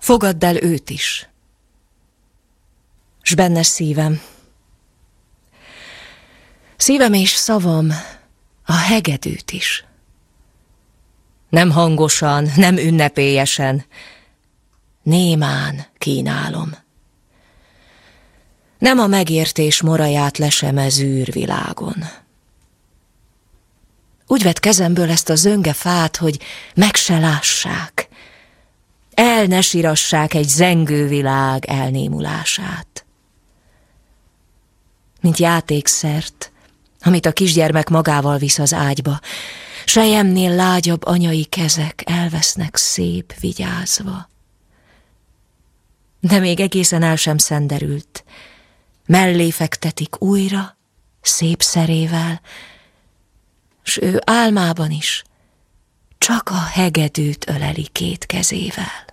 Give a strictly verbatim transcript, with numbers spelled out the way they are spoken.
Fogadd el őt is, s benne szívem. Szívem és szavam a hegedűt is. Nem hangosan, nem ünnepélyesen, némán kínálom. Nem a megértés moraját leseme zűrvilágon. Úgy vett kezemből ezt a zönge fát, hogy meg se lássák, el ne sírassák egy zengő világ elnémulását. Mint játékszert, amit a kisgyermek magával visz az ágyba, selyemnél lágyabb anyai kezek elvesznek szép vigyázva. De még egészen el sem szenderült, mellé fektetik újra, szép szerével, s ő álmában is csak a hegedűt öleli két kezével.